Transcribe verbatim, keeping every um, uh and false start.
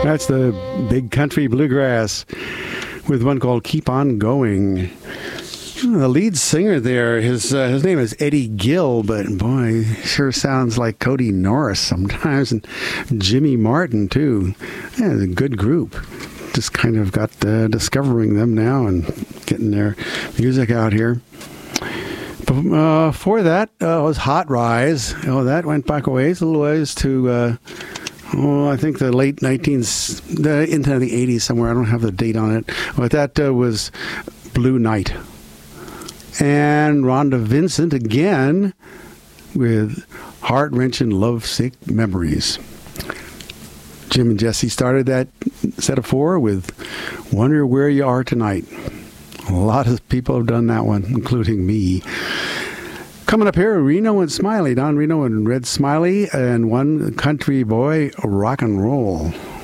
That's the Big Country Bluegrass with one called Keep On Going. The lead singer there, his uh, his name is Eddie Gill, but boy, he sure sounds like Cody Norris sometimes, and Jimmy Martin too. Yeah, it's a good group. Just kind of got uh, discovering them now and getting their music out here. Uh, before that uh, was Hot Rise. Oh, that went back a ways, a little ways to, uh, oh, I think the late nineteens, the, into the eighties somewhere. I don't have the date on it. But that uh, was Blue Night. And Rhonda Vincent again with Heart-Wrenching Lovesick Memories. Jim and Jesse started that set of four with Wonder Where You Are Tonight. A lot of people have done that one, including me. Coming up here, Reno and Smiley. Don Reno and Red Smiley, and One Country Boy, Rock and Roll.